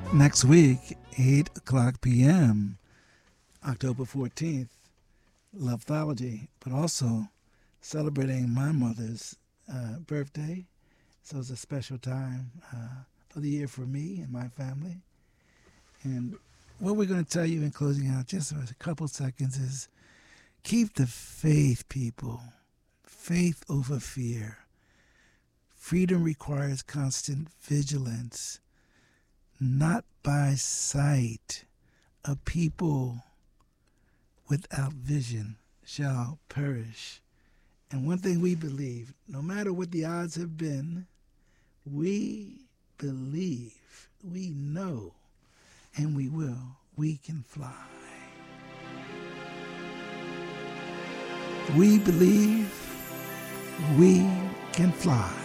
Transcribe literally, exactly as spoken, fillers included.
Next week, eight o'clock p.m., October fourteenth, Loveology, but also celebrating my mother's uh, birthday. So it's a special time uh, of the year for me and my family. And what we're going to tell you in closing out, just for a couple seconds, is keep the faith, people. Faith over fear. Freedom requires constant vigilance, not by sight. A people without vision shall perish. And one thing we believe, no matter what the odds have been, we believe, we know, and we will, we can fly. We believe we can fly.